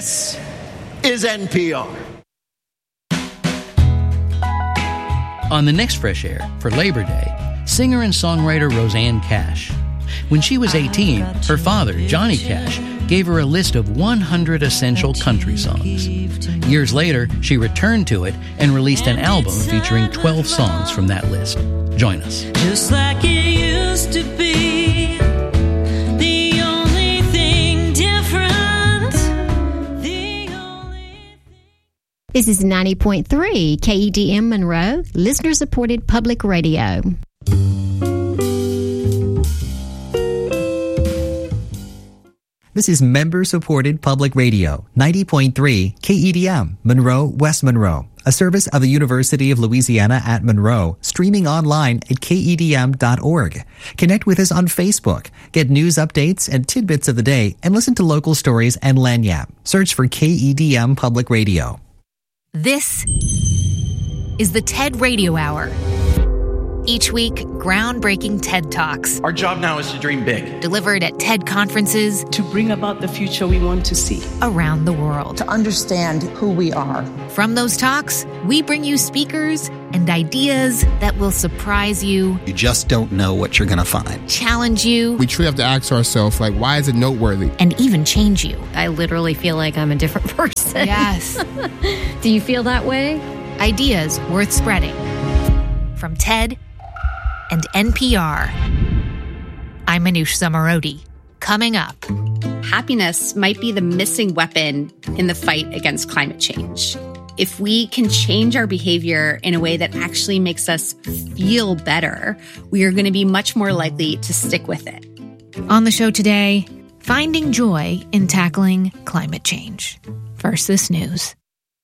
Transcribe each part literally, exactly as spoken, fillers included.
This is N P R. On the next Fresh Air, for Labor Day, singer and songwriter Rosanne Cash. When she was eighteen, her father, Johnny Cash, gave her a list of one hundred essential country songs. Years later, she returned to it and released an album featuring twelve songs from that list. Join us. Just like it used to be, the only thing different, the only... This is ninety point three K E D M Monroe, listener-supported public radio. This is member-supported public radio, ninety point three K E D M, Monroe, West Monroe, a service of the University of Louisiana at Monroe, streaming online at K E D M dot org. Connect with us on Facebook, get news updates and tidbits of the day, and listen to local stories and lagniappe. Search for K E D M Public Radio. This is the TED Radio Hour. Each week, groundbreaking TED Talks. Our job now is to dream big. Delivered at TED conferences. To bring about the future we want to see. Around the world. To understand who we are. From those talks, we bring you speakers and ideas that will surprise you. You just don't know what you're going to find. Challenge you. We truly have to ask ourselves, like, why is it noteworthy? And even change you. I literally feel like I'm a different person. Yes. Do you feel that way? Ideas worth spreading. From TED and N P R. I'm Manoush Zomorodi. Coming up. Happiness might be the missing weapon in the fight against climate change. If we can change our behavior in a way that actually makes us feel better, we are going to be much more likely to stick with it. On the show today, finding joy in tackling climate change. First, this news.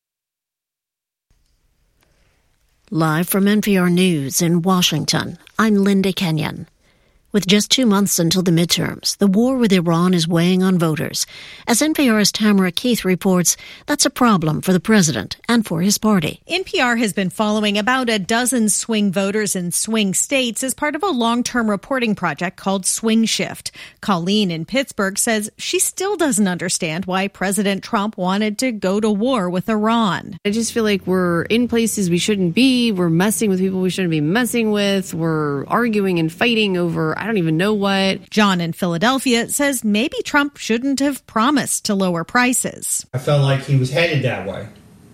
Live from N P R News in Washington, I'm Linda Kenyon. With just two months until the midterms, the war with Iran is weighing on voters. As N P R's Tamara Keith reports, that's a problem for the president and for his party. N P R has been following about a dozen swing voters in swing states as part of a long-term reporting project called Swing Shift. Colleen in Pittsburgh says she still doesn't understand why President Trump wanted to go to war with Iran. I just feel like we're in places we shouldn't be. We're messing with people we shouldn't be messing with. We're arguing and fighting over I don't even know what. John in Philadelphia says maybe Trump shouldn't have promised to lower prices. I felt like he was headed that way,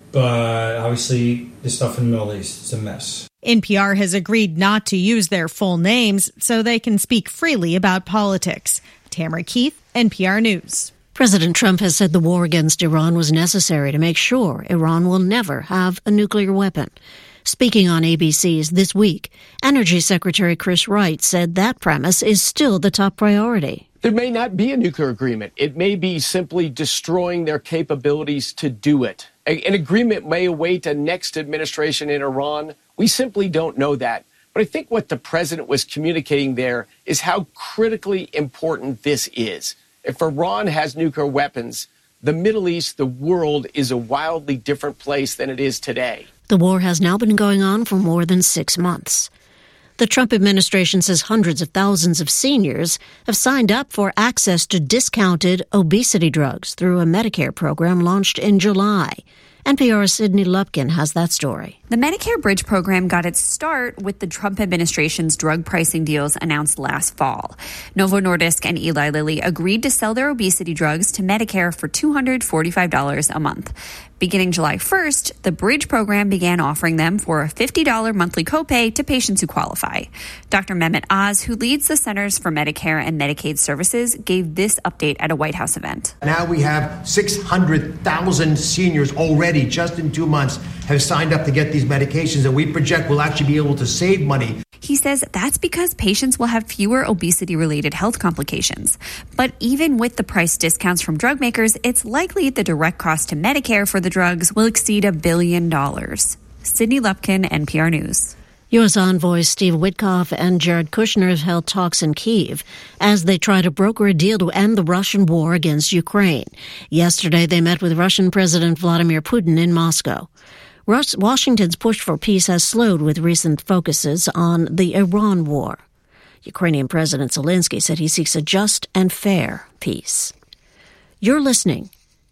but obviously the stuff in the Middle East is a mess. N P R has agreed not to use their full names so they can speak freely about politics. Tamara Keith, N P R News. President Trump has said the war against Iran was necessary to make sure Iran will never have a nuclear weapon. Speaking on A B C's This Week, Energy Secretary Chris Wright said that premise is still the top priority. There may not be a nuclear agreement. It may be simply destroying their capabilities to do it. A- an agreement may await a next administration in Iran. We simply don't know that. But I think what the president was communicating there is how critically important this is. If Iran has nuclear weapons, the Middle East, the world, is a wildly different place than it is today. The war has now been going on for more than six months. The Trump administration says hundreds of thousands of seniors have signed up for access to discounted obesity drugs through a Medicare program launched in July. N P R's Sydney Lupkin has that story. The Medicare Bridge program got its start with the Trump administration's drug pricing deals announced last fall. Novo Nordisk and Eli Lilly agreed to sell their obesity drugs to Medicare for two hundred forty-five dollars a month. Beginning July first, the Bridge program began offering them for a fifty dollars monthly copay to patients who qualify. Doctor Mehmet Oz, who leads the Centers for Medicare and Medicaid Services, gave this update at a White House event. Now we have six hundred thousand seniors already, just in two months, have signed up to get these medications, and we project we'll actually be able to save money. He says that's because patients will have fewer obesity-related health complications. But even with the price discounts from drug makers, it's likely the direct cost to Medicare for the drugs will exceed a billion dollars. Sydney Lupkin, N P R News. U S envoys Steve Witkoff and Jared Kushner have held talks in Kyiv as they try to broker a deal to end the Russian war against Ukraine. Yesterday, they met with Russian President Vladimir Putin in Moscow. Rus- Washington's push for peace has slowed with recent focuses on the Iran war. Ukrainian President Zelensky said he seeks a just and fair peace. You're listening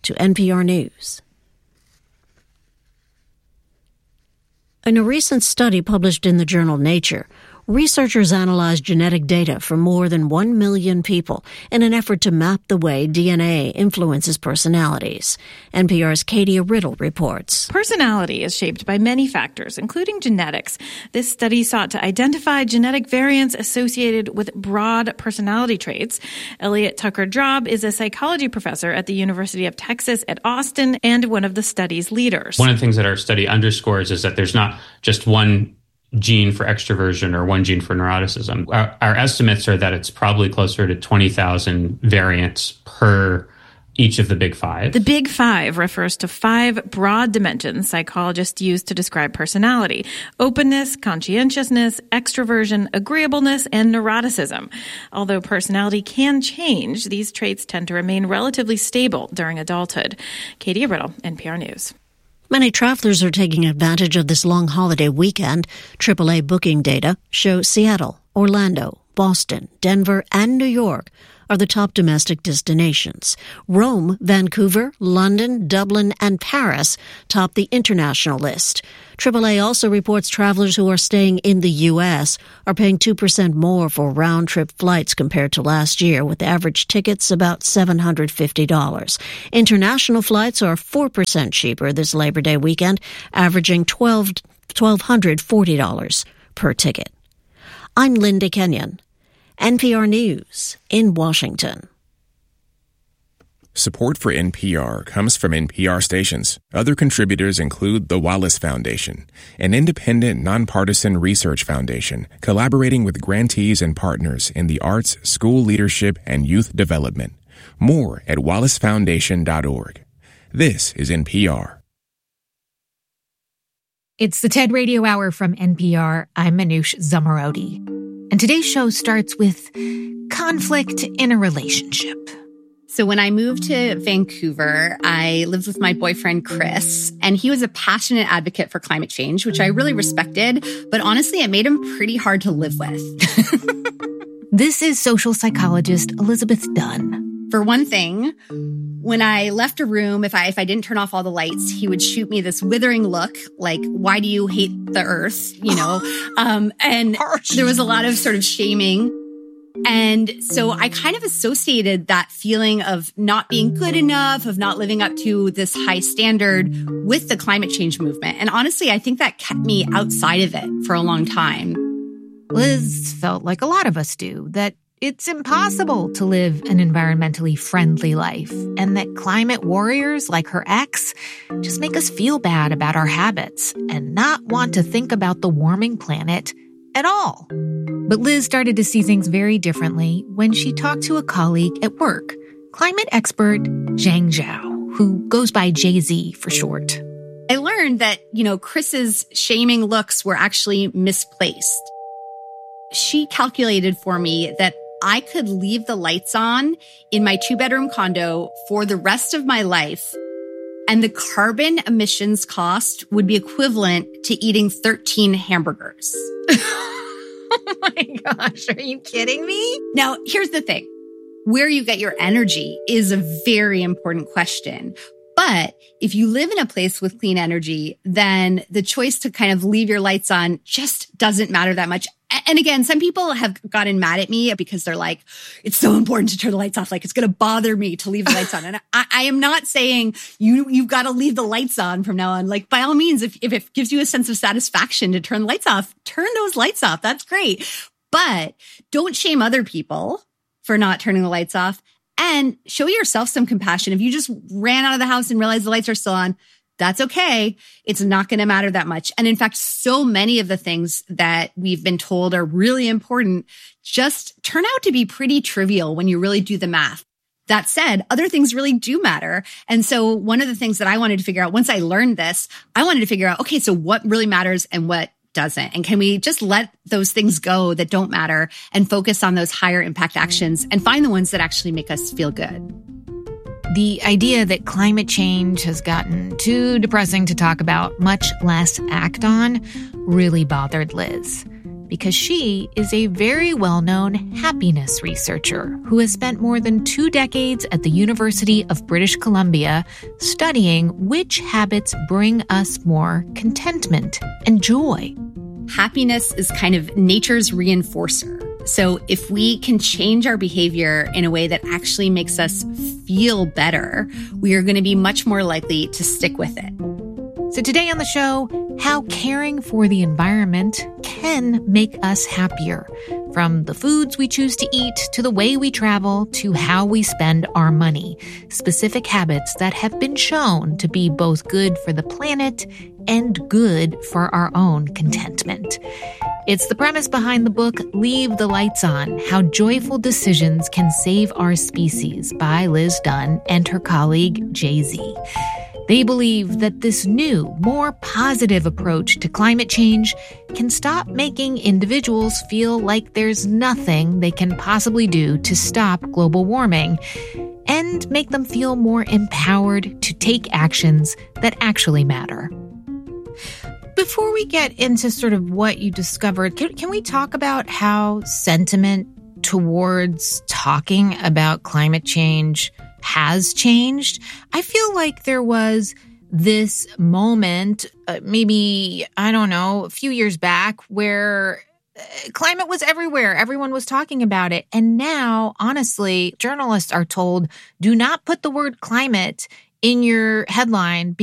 to N P R News. In a recent study published in the journal Nature, researchers analyzed genetic data from more than one million people in an effort to map the way D N A influences personalities. N P R's Katie Riddle reports. Personality is shaped by many factors, including genetics. This study sought to identify genetic variants associated with broad personality traits. Elliot Tucker-Drob is a psychology professor at the University of Texas at Austin and one of the study's leaders. One of the things that our study underscores is that there's not just one gene for extroversion or one gene for neuroticism. Our, our estimates are that it's probably closer to twenty thousand variants per each of the big five. The big five refers to five broad dimensions psychologists use to describe personality: openness, conscientiousness, extroversion, agreeableness, and neuroticism. Although personality can change, these traits tend to remain relatively stable during adulthood. Katie Riddle, N P R News. Many travelers are taking advantage of this long holiday weekend. triple A booking data show Seattle, Orlando, Boston, Denver, and New York are the top domestic destinations. Rome, Vancouver, London, Dublin, and Paris top the international list. triple A also reports travelers who are staying in the U S are paying two percent more for round-trip flights compared to last year, with average tickets about seven hundred fifty dollars. International flights are four percent cheaper this Labor Day weekend, averaging twelve thousand two hundred forty dollars per ticket. I'm Linda Kenyon, N P R News in Washington. Support for N P R comes from N P R stations. Other contributors include the Wallace Foundation, an independent, nonpartisan research foundation collaborating with grantees and partners in the arts, school leadership, and youth development. More at wallace foundation dot org. This is N P R. It's the TED Radio Hour from N P R. I'm Manoush Zomorodi. And today's show starts with conflict in a relationship. So when I moved to Vancouver, I lived with my boyfriend, Chris, and he was a passionate advocate for climate change, which I really respected. But honestly, it made him pretty hard to live with. This is social psychologist Elizabeth Dunn. For one thing, when I left a room, if I if I didn't turn off all the lights, he would shoot me this withering look, like, why do you hate the earth? You know, um, and there was a lot of sort of shaming. And so I kind of associated that feeling of not being good enough, of not living up to this high standard with the climate change movement. And honestly, I think that kept me outside of it for a long time. Liz felt like a lot of us do, that it's impossible to live an environmentally friendly life, and that climate warriors like her ex just make us feel bad about our habits and not want to think about the warming planet at all. But Liz started to see things very differently when she talked to a colleague at work, climate expert Zhang Zhao, who goes by J Z for short. I learned that, you know, Chris's shaming looks were actually misplaced. She calculated for me that I could leave the lights on in my two-bedroom condo for the rest of my life, and the carbon emissions cost would be equivalent to eating thirteen hamburgers. Oh my gosh, are you kidding me? Now, here's the thing. Where you get your energy is a very important question. But if you live in a place with clean energy, then the choice to kind of leave your lights on just doesn't matter that much. And again, some people have gotten mad at me because they're like, it's so important to turn the lights off. Like, it's going to bother me to leave the lights on. And I, I am not saying you, you've got to leave the lights on from now on. Like, by all means, if, if it gives you a sense of satisfaction to turn the lights off, turn those lights off. That's great. But don't shame other people for not turning the lights off, and show yourself some compassion. If you just ran out of the house and realized the lights are still on, that's okay. It's not going to matter that much. And in fact, so many of the things that we've been told are really important just turn out to be pretty trivial when you really do the math. That said, other things really do matter. And so one of the things that I wanted to figure out, once I learned this, I wanted to figure out, okay, so what really matters and what doesn't? And can we just let those things go that don't matter and focus on those higher impact actions and find the ones that actually make us feel good? The idea that climate change has gotten too depressing to talk about, much less act on, really bothered Liz. because she is a very well-known happiness researcher who has spent more than two decades at the University of British Columbia studying which habits bring us more contentment and joy. Happiness is kind of nature's reinforcer. So if we can change our behavior in a way that actually makes us feel better, we are going to be much more likely to stick with it. So today on the show, how caring for the environment can make us happier. From the foods we choose to eat, to the way we travel, to how we spend our money. Specific habits that have been shown to be both good for the planet and good for our own contentment. It's the premise behind the book, Leave the Lights On, How Joyful Decisions Can Save Our Species by Liz Dunn and her colleague Jay-Z. They believe that this new, more positive approach to climate change can stop making individuals feel like there's nothing they can possibly do to stop global warming and make them feel more empowered to take actions that actually matter. Before we get into sort of what you discovered, can, can we talk about how sentiment towards talking about climate change has changed? I feel like there was this moment, uh, maybe, I don't know, a few years back where uh, climate was everywhere. Everyone was talking about it. And now, honestly, journalists are told, do not put the word climate in your headline